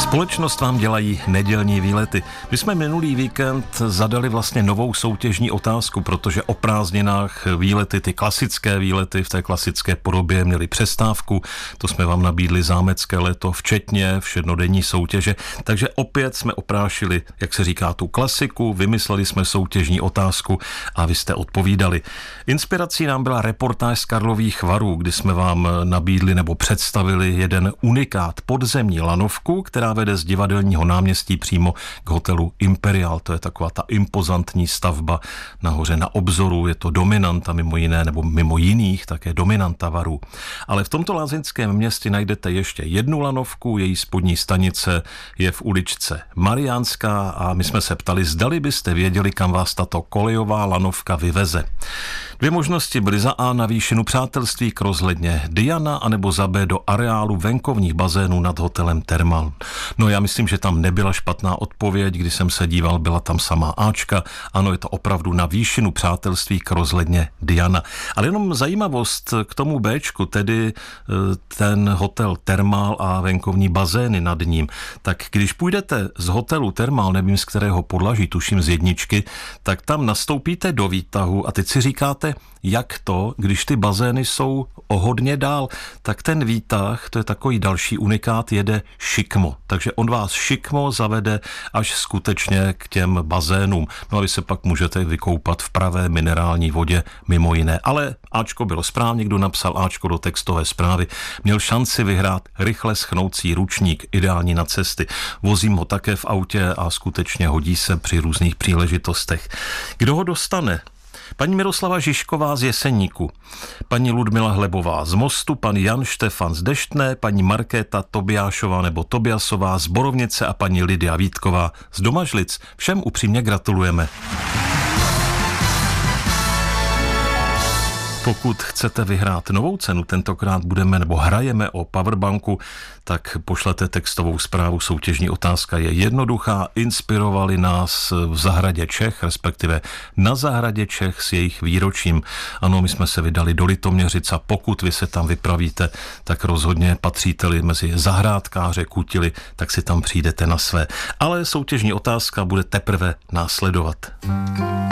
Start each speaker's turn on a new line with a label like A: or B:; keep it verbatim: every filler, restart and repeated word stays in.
A: Společnost vám dělají nedělní výlety. My jsme minulý víkend zadali vlastně novou soutěžní otázku, protože o prázdninách výlety, ty klasické výlety v té klasické podobě měly přestávku. To jsme vám nabídli zámecké léto, včetně všednodenní soutěže. Takže opět jsme oprášili, jak se říká, tu klasiku, vymysleli jsme soutěžní otázku a vy jste odpovídali. Inspirací nám byla reportáž z Karlových Varů, kdy jsme vám nabídli nebo představili jeden unikát, podzemní lanovku, která vede z Divadelního náměstí přímo k hotelu Imperial. To je taková ta impozantní stavba nahoře na obzoru, je to dominanta mimo jiné, nebo mimo jiných také dominanta Varů. Ale v tomto lázeňském městě najdete ještě jednu lanovku, její spodní stanice je v uličce Mariánská a my jsme se ptali, zdali byste věděli, kam vás tato kolejová lanovka vyveze. Dvě možnosti byly: za A na výšinu Přátelství k rozhledně Diana, anebo za B do areálu venkovních bazénů nad hotelem Thermal. No já myslím, že tam nebyla špatná odpověď, když jsem se díval, byla tam samá Ačka. Ano, je to opravdu na výšinu Přátelství k rozhledně Diana. Ale jenom zajímavost k tomu Bčku, tedy ten hotel Thermal a venkovní bazény nad ním. Tak když půjdete z hotelu Thermal, nevím z kterého podlaží, tuším z jedničky, tak tam nastoupíte do výtahu a teď si říkáte, jak to, když ty bazény jsou o hodně dál, tak ten výtah, to je takový další unikát, jede šikmo. Takže on vás šikmo zavede až skutečně k těm bazénům. No a vy se pak můžete vykoupat v pravé minerální vodě mimo jiné. Ale Ačko bylo správně, kdo napsal Ačko do textové zprávy, měl šanci vyhrát rychle schnoucí ručník, ideální na cesty. Vozím ho také v autě a skutečně hodí se při různých příležitostech. Kdo ho dostane? Paní Miroslava Žižková z Jeseníku, paní Ludmila Hlebová z Mostu, pan Jan Štefan z Deštné, paní Markéta Tobiášová nebo Tobiasová z Borovnice a paní Lidia Vítková z Domažlic. Všem upřímně gratulujeme. Pokud chcete vyhrát novou cenu, tentokrát budeme nebo hrajeme o powerbanku, tak pošlete textovou zprávu. Soutěžní otázka je jednoduchá. Inspirovali nás v Zahradě Čech, respektive na Zahradě Čech s jejich výročím. Ano, my jsme se vydali do Litoměřic a pokud vy se tam vypravíte, tak rozhodně patříte-li mezi zahrádkáře, kutily, tak si tam přijdete na své. Ale soutěžní otázka bude teprve následovat.